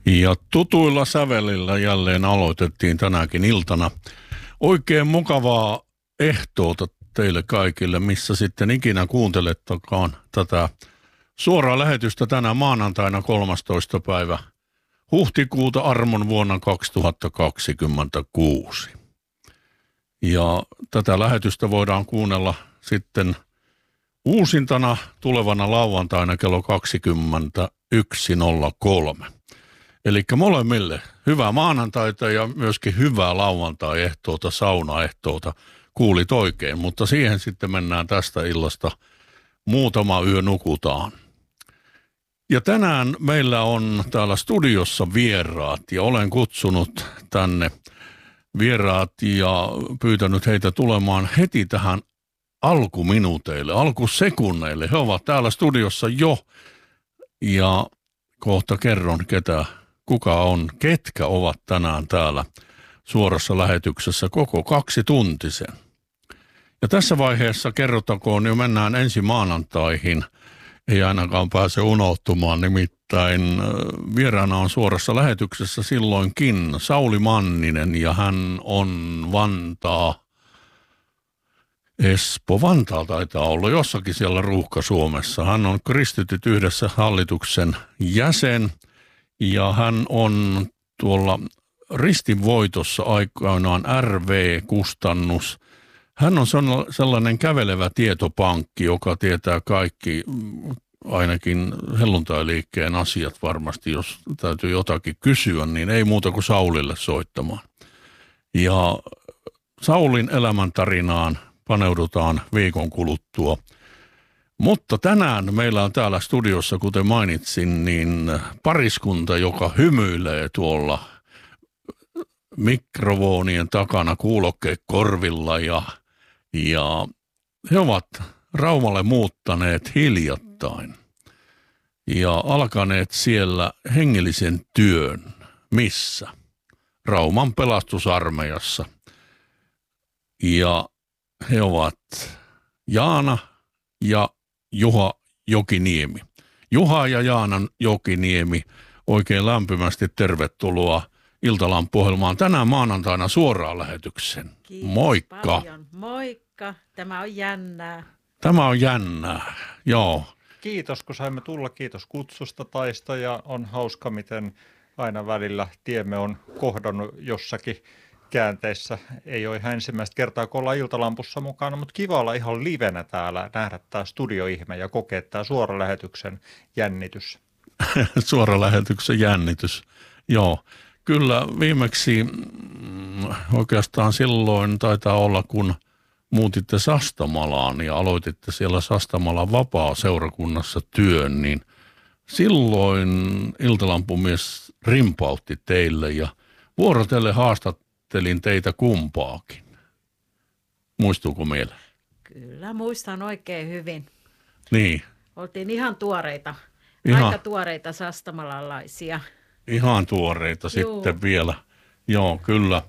Ja tutuilla sävelillä jälleen aloitettiin tänäkin iltana. Oikein mukavaa ehtoota teille kaikille, missä sitten ikinä kuuntelettakaan tätä suoraa lähetystä tänä maanantaina 13. päivä huhtikuuta armon vuonna 2026. Ja tätä lähetystä voidaan kuunnella sitten uusintana tulevana lauantaina kello 21.03. Eli molemmille hyvää maanantaita ja myöskin hyvää lauantai-ehtoota, saunaehtoota. Kuulit oikein, mutta siihen sitten mennään tästä illasta. Muutama yö nukutaan. Ja tänään meillä on täällä studiossa vieraat ja olen kutsunut tänne vieraat ja pyytänyt heitä tulemaan heti tähän alkuminuuteille, alkusekunneille. He ovat täällä studiossa jo ja kohta kerron ketkä ovat tänään täällä suorassa lähetyksessä koko 2 tuntisen. Ja tässä vaiheessa kerrotakoon jo mennään ensi maanantaihin. Ei ainakaan pääse unohtumaan, nimittäin vieraana on suorassa lähetyksessä silloinkin Sauli Manninen ja hän on Vantaa taitaa olla jossakin siellä Ruuhka-Suomessa. Hän on Kristityt yhdessä hallituksen jäsen ja hän on tuolla ristinvoitossa aikoinaan RV-kustannus. Hän on sellainen kävelevä tietopankki, joka tietää kaikki, ainakin helluntailiikkeen asiat varmasti, jos täytyy jotakin kysyä, niin ei muuta kuin Saulille soittamaan. Ja Saulin elämäntarinaan paneudutaan viikon kuluttua. Mutta tänään meillä on täällä studiossa, kuten mainitsin, niin pariskunta, joka hymyilee tuolla mikrofonien takana kuulokkeet korvilla ja he ovat Raumalle muuttaneet hiljattain ja alkaneet siellä hengellisen työn. Missä? Rauman pelastusarmeijassa. Ja he ovat Jaana ja Juha Jokiniemi. Juha ja Jaana Jokiniemi, oikein lämpimästi tervetuloa Iltalampu-ohjelmaan tänään maanantaina suoraan lähetyksen. Kiitos Moikka. Paljon. Moikka. Tämä on jännää. Tämä on jännää, joo. Kiitos kun saimme tulla, kiitos kutsusta Taisto ja on hauska miten aina välillä tiemme on kohdannut jossakin käänteissä. Ei ole ihan ensimmäistä kertaa kun ollaan Iltalampussa mukana, mutta kiva olla ihan livenä täällä, nähdä tämä studioihme ja kokea tämä suoran lähetyksen jännitys. Suoran lähetyksen jännitys, joo. Kyllä viimeksi oikeastaan silloin taitaa olla, kun muutitte Sastamalaan ja aloititte siellä Sastamalan vapaa-seurakunnassa työn, niin silloin Iltalampumies rimpautti teille ja vuorotelle haastattelin teitä kumpaakin. Muistuuko mieleen? Kyllä, muistan oikein hyvin. Niin. Oltiin ihan tuoreita, aika tuoreita sastamalalaisia. Ihan tuoreita Juu. sitten vielä. Joo, kyllä.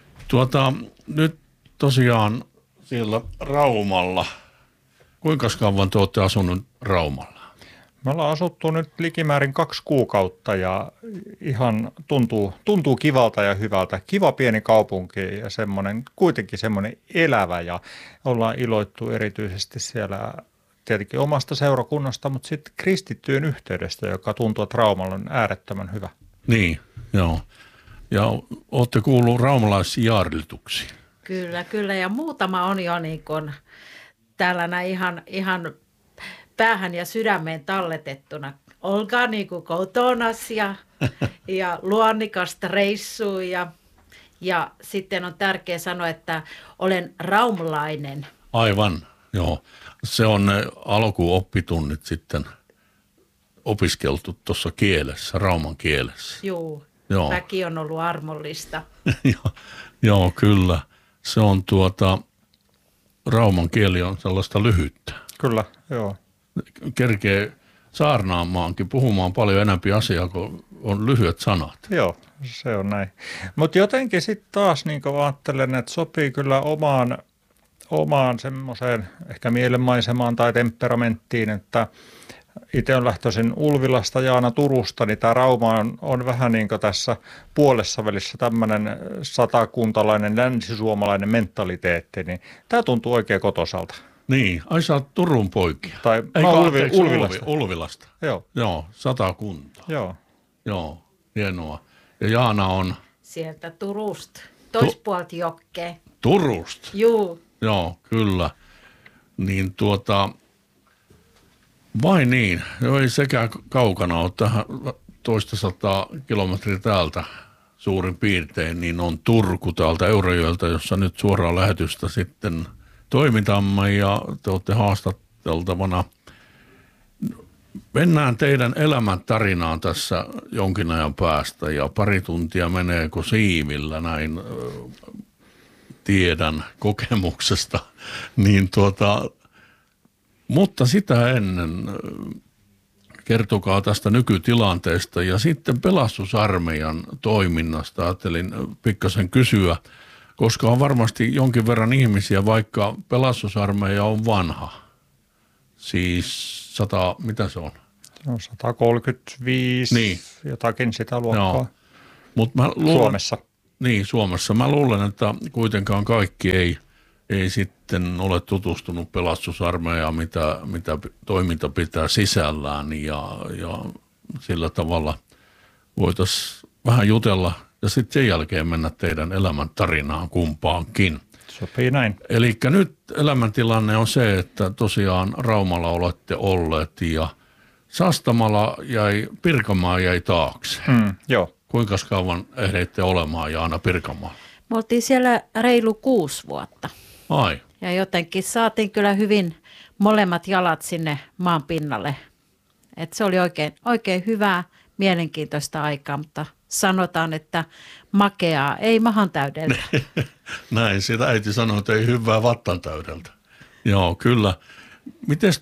Nyt tosiaan siellä Raumalla. Kuinka kauan te olette asunut Raumalla? Me ollaan asuttu nyt likimäärin 2 kuukautta ja ihan tuntuu kivalta ja hyvältä. Kiva pieni kaupunki ja kuitenkin semmoinen elävä ja ollaan iloittu erityisesti siellä tietenkin omasta seurakunnasta, mutta sitten kristittyjen yhteydestä, joka tuntuu, että Raumalla on äärettömän hyvä. Niin, joo. Ja olette kuullut raumalaisia jaarituksiin. Kyllä. Ja muutama on jo niin kuin tällainen ihan päähän ja sydämeen talletettuna. Olkaa niin kuin kotonas ja luonnikasta reissua ja sitten on tärkeää sanoa, että olen raumalainen. Aivan, joo. Se on ne alkuoppitunnit sitten opiskeltu tuossa kielessä, rauman kielessä. Joo. Väki on ollut armollista. Joo, kyllä. Se on rauman kieli on sellaista lyhyttä. Kyllä, joo. Kerkee saarnaamaankin puhumaan paljon enemmän asiaa, kun on lyhyet sanat. Joo, se on näin. Mutta jotenkin sitten taas niin ajattelen, että sopii kyllä omaan semmoiseen ehkä mielenmaisemaan tai temperamenttiin, että itse on lähtöisin Ulvilasta, Jaana Turusta, niin tämä Rauma on vähän niin kuin tässä puolessa välissä tämmöinen satakuntalainen, länsisuomalainen mentaliteetti, niin tämä tuntuu oikein kotosalta. Niin, ai sä oot Turun poikia. Tai Ulvilasta. Ulvilasta. Joo. Joo, Satakunta. Joo. Joo, hienoa. Ja Jaana on Sieltä Turusta, toispuolta jokkea. Turusta. Juu. Joo, kyllä. Niin vai niin, ei sekään kaukana ole tähän toista 100 kilometriä täältä suurin piirtein, niin on Turku täältä Eurajoelta, jossa nyt suoraan lähetystä sitten toimitamme ja te olette haastateltavana. Mennään teidän elämäntarinaan tässä jonkin ajan päästä ja pari tuntia meneekö siivillä, näin tiedän kokemuksesta, niin mutta sitä ennen kertokaa tästä nykytilanteesta ja sitten pelastusarmeijan toiminnasta. Ajattelin pikkasen kysyä, koska on varmasti jonkin verran ihmisiä, vaikka pelastusarmeija on vanha. Siis 100, mitä se on? No 135, niin. Jotakin sitä luokkaa. Joo. Mut mä Suomessa. Niin, Suomessa. Mä luulen, että kuitenkaan kaikki ei sitten ole tutustunut pelastusarmeijaan, mitä toiminta pitää sisällään ja sillä tavalla voitaisiin vähän jutella ja sitten sen jälkeen mennä teidän elämäntarinaan kumpaankin. Sopii näin. Eli nyt elämäntilanne on se, että tosiaan Raumalla olette olleet ja Sastamala Pirkanmaa jäi taakse. Joo. Kuinka kauan ehditte olemaan Jaana Pirkanmaalla? Me oltiin siellä reilu 6 vuotta. Ai. Ja jotenkin saatiin kyllä hyvin molemmat jalat sinne maan pinnalle. Et se oli oikein hyvää, mielenkiintoista aikaa, mutta sanotaan, että makeaa, ei mahan täydeltä. Näin, sitä äiti sanoi, että ei hyvää vattan täydeltä. Joo, kyllä. Mites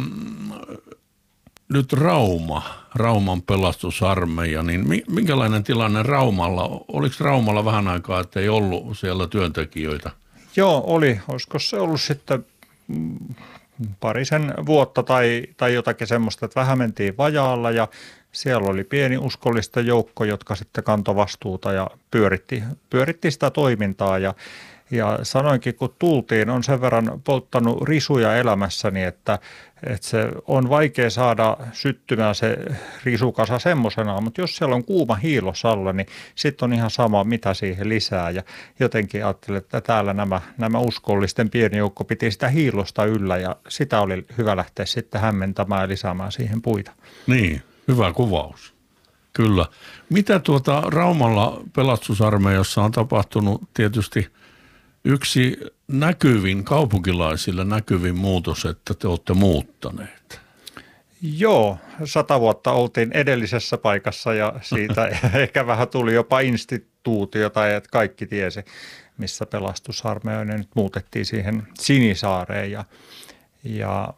nyt Rauman pelastusarmeija, niin minkälainen tilanne Raumalla? Oliko Raumalla vähän aikaa, että ei ollut siellä työntekijöitä? Joo, oli. Olisiko se ollut sitten parisen vuotta tai jotakin semmoista, että vähän mentiin vajaalla ja siellä oli pieni uskollisten joukko, jotka sitten kantoi vastuuta ja pyöritti sitä toimintaa ja sanoinkin, kun tultiin, on sen verran polttanut risuja elämässäni, että se on vaikea saada syttymään se risukasa semmoisena, mutta jos siellä on kuuma hiilos alla, niin sitten on ihan sama, mitä siihen lisää. Ja jotenkin ajattelin, että täällä nämä uskollisten pieni joukko piti sitä hiilosta yllä ja sitä oli hyvä lähteä sitten hämmentämään ja lisäämään siihen puita. Niin, hyvä kuvaus. Kyllä. Mitä Raumalla pelastusarmeijassa on tapahtunut tietysti yksi kaupunkilaisille näkyvin muutos, että te olette muuttaneet. Joo, 100 vuotta oltiin edellisessä paikassa ja siitä ehkä vähän tuli jopa instituutiota, että kaikki tiesi, missä pelastusarmeija on. Nyt muutettiin siihen Sinisaareen ja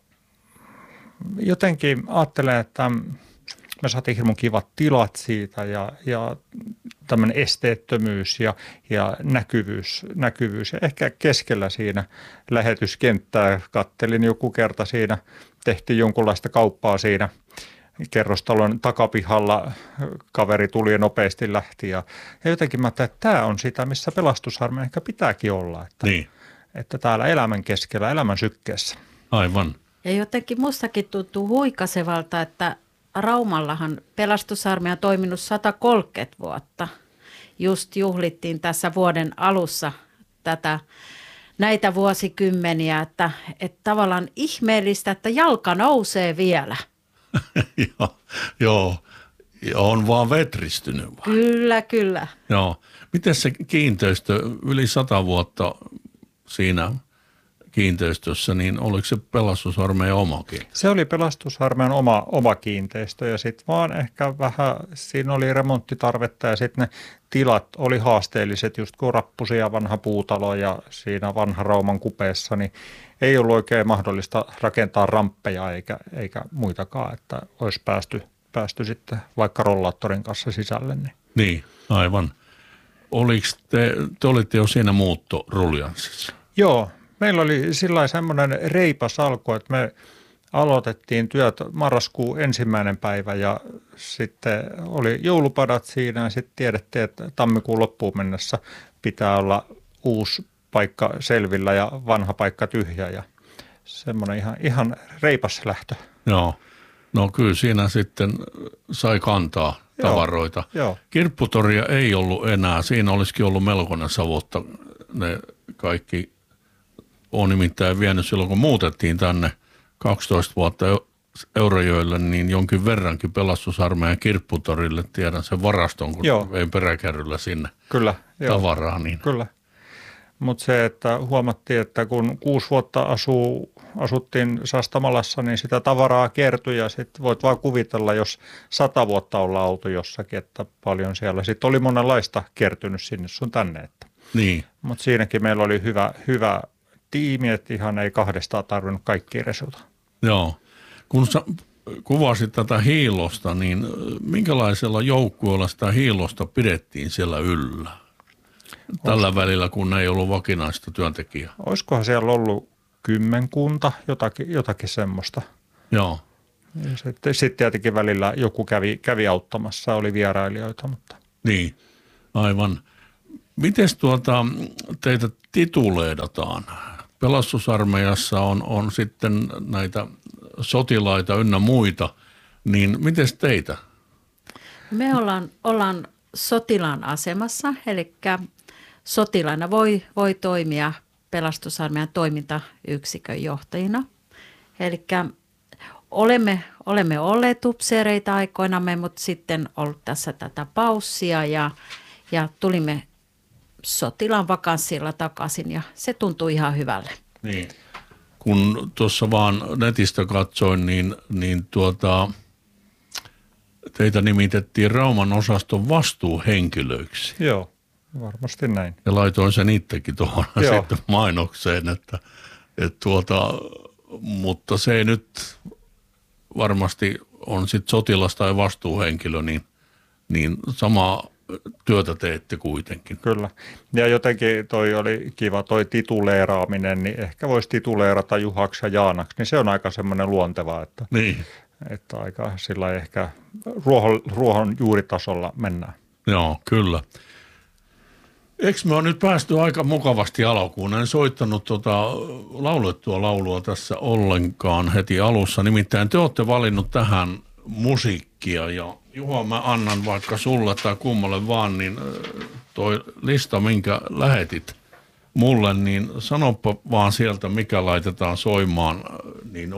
jotenkin ajattelen, että me saatiin hirmun kivat tilat siitä ja tämmöinen esteettömyys ja näkyvyys. Ja ehkä keskellä siinä lähetyskenttää kattelin joku kerta siinä, tehtiin jonkunlaista kauppaa siinä kerrostalon takapihalla. Kaveri tuli ja nopeasti lähti ja jotenkin mä ajattelin, että tämä on sitä, missä pelastusarmeija ehkä pitääkin olla. Että täällä elämän keskellä, elämän sykkeessä. Aivan. Ja jotenkin mustakin tuntuu huikasevalta, että Raumallahan pelastusarmeija on toiminut 130 vuotta. Just juhlittiin tässä vuoden alussa näitä vuosikymmeniä, että tavallaan ihmeellistä, että jalka nousee vielä. Joo, on vaan vetristynyt. Kyllä. Joo. Miten se kiinteistö, yli 100 vuotta siinä kiinteistössä, niin oliko se pelastusarmeijan omakin? Se oli pelastusarmeijan oma kiinteistö ja sitten vaan ehkä vähän, siinä oli remonttitarvetta ja sitten ne tilat oli haasteelliset, just kun rappusia vanha puutalo ja siinä vanha Rauman kupeessa, niin ei ollut oikein mahdollista rakentaa ramppeja eikä muitakaan, että olisi päästy sitten vaikka rollaattorin kanssa sisälle. Niin, aivan. Oliko te olitte jo siinä muuttoruljanssissa? Joo. Meillä oli sillä semmoinen reipas alku, että me aloitettiin työt marraskuun 1. päivä ja sitten oli joulupadat siinä ja sitten tiedettiin, että tammikuun loppuun mennessä pitää olla uusi paikka selvillä ja vanha paikka tyhjä ja semmoinen ihan reipas lähtö. Joo. No kyllä siinä sitten sai kantaa tavaroita. Joo. Kirpputoria ei ollut enää. Siinä olisikin ollut melkoinen savotta. Ne kaikki on nimittäin vienyt silloin, kun muutettiin tänne 12 vuotta Eurajoelle, niin jonkin verrankin pelastusarmeijan Kirpputorille. Tiedän sen varaston, kun vein peräkärryllä sinne Kyllä, tavaraa. Niin. Kyllä. Mutta se, että huomattiin, että kun 6 vuotta asuttiin Sastamalassa, niin sitä tavaraa kertyi ja sitten voit vaan kuvitella, jos 100 vuotta ollaan oltu jossakin, että paljon siellä. Sitten oli monenlaista kertynyt sinne sun tänne. Että. Niin. Mutta siinäkin meillä oli hyvä tiimi, että ihan ei kahdestaan tarvinnut kaikkia resuta. Joo. Kun sä kuvasit tätä hiilosta, niin minkälaisella joukkueella sitä hiilosta pidettiin siellä yllä? Tällä välillä, kun ei ollut vakinaista työntekijää. Olisikohan siellä ollut 10 jotakin semmoista. Joo. Sitten tietenkin välillä joku kävi auttamassa, oli vierailijoita. Mutta. Niin, aivan. Mites teitä tituleedataan? Pelastusarmeijassa on sitten näitä sotilaita ynnä muita, niin mites teitä? Me ollaan sotilaan asemassa, eli sotilaina voi toimia pelastusarmeijan toimintayksikön johtajina. Eli olemme olleet upseereita aikoinamme, mutta sitten ollut tässä tätä paussia ja tulimme sotilaan vakanssilla takaisin ja se tuntui ihan hyvälle. Niin. Kun tuossa vaan netistä katsoin, niin teitä nimitettiin Rauman osaston vastuuhenkilöiksi. Joo, varmasti näin. Ja laitoin sen itsekin tuohon sitten mainokseen, mutta se ei nyt varmasti on sitten sotilas tai vastuuhenkilö, niin samaa työtä teette kuitenkin. Kyllä. Ja jotenkin toi oli kiva toi tituleeraaminen, niin ehkä voisi tituleerata Juhaksi ja Jaanaksi, niin se on aika semmoinen luonteva, että, niin. Että aika sillä ehkä ruohon juuritasolla mennään. Joo, kyllä. Eikö me on nyt päästy aika mukavasti alkuun? En soittanut laulettua laulua tässä ollenkaan heti alussa. Nimittäin te olette valinnut tähän musiikkia ja Juha, mä annan vaikka sulle tai kummalle vaan, niin toi lista, minkä lähetit mulle, niin sanoppa vaan sieltä, mikä laitetaan soimaan, niin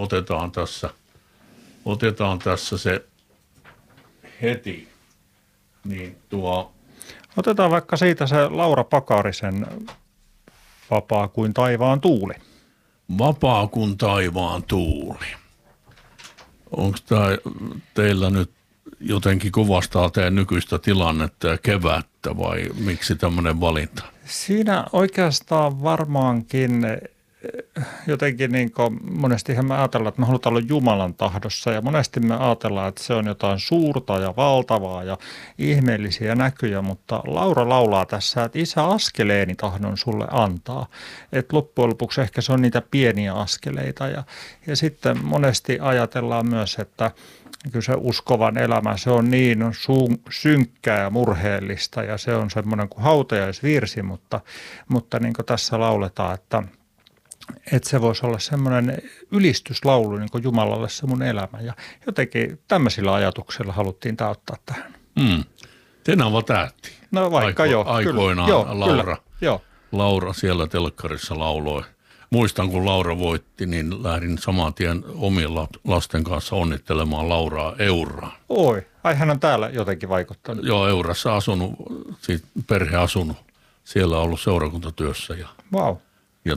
otetaan tässä se heti. Niin Otetaan vaikka siitä se Laura Pakarisen Vapaa kuin taivaan tuuli. Vapaa kuin taivaan tuuli. Onko tämä teillä nyt jotenkin kuvastaa teidän nykyistä tilannetta ja kevättä vai miksi tämmöinen valinta? Siinä oikeastaan varmaankin jotenkin niin kuin monestihan me ajatellaan, että me halutaan olla Jumalan tahdossa ja monesti me ajatellaan, että se on jotain suurta ja valtavaa ja ihmeellisiä näkyjä, mutta Laura laulaa tässä, että Isä, askeleeni tahdon sulle antaa. Että loppujen lopuksi ehkä se on niitä pieniä askeleita ja sitten monesti ajatellaan myös, että kyllä se uskovan elämä, se on niin synkkää ja murheellista ja se on semmoinen kuin hautajaisvirsi, mutta niin kuin tässä lauletaan, että se voisi olla semmoinen ylistyslaulu niin kuin Jumalalle se mun elämä. Ja jotenkin tämmöisillä ajatuksilla haluttiin täyttää tähän. Tenava tähti. No vaikka aikoinaan kyllä. Laura. Joo. Laura siellä telkkarissa lauloi. Muistan, kun Laura voitti, niin lähdin saman tien omien lasten kanssa onnittelemaan Lauraa Euraan. Oi, hän on täällä jotenkin vaikuttanut. Joo, Eurassa asunut, siis perhe asunut. Siellä on ollut seurakuntatyössä. Wow. Ja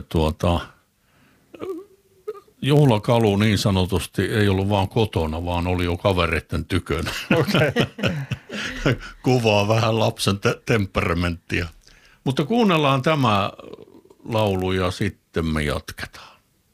juhlakalu niin sanotusti ei ollut vaan kotona, vaan oli jo kavereiden tykönä. Okay. Kuvaa vähän lapsen temperamenttia. Mutta kuunnellaan tämä laulu ja sitten me jatketaan.